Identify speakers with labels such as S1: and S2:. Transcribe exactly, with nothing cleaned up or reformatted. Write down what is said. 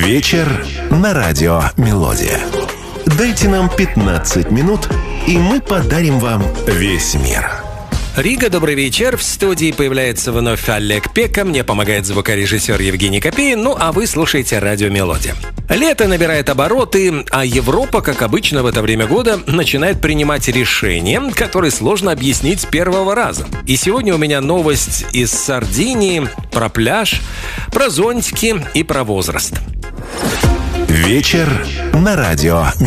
S1: Вечер на радио «Мелодия». Дайте нам пятнадцать минут, и мы подарим вам весь мир.
S2: Рига, добрый вечер. В студии появляется вновь Олег Пека. Мне помогает звукорежиссер Евгений Копеин. Ну, а вы слушаете радио «Мелодия». Лето набирает обороты, а Европа, как обычно в это время года, начинает принимать решения, которые сложно объяснить с первого раза. И сегодня у меня новость из Сардинии про пляж, про зонтики и про возраст.
S1: Вечер на радио